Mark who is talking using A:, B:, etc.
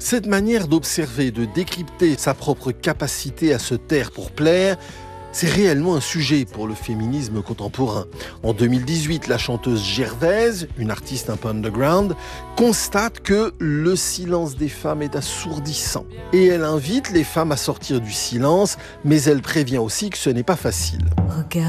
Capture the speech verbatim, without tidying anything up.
A: Cette manière d'observer, de décrypter sa propre capacité à se taire pour plaire, c'est réellement un sujet pour le féminisme contemporain. En deux mille dix-huit, la chanteuse Gervaise, une artiste un peu underground, constate que le silence des femmes est assourdissant. Et elle invite les femmes à sortir du silence, mais elle prévient aussi que ce n'est pas facile.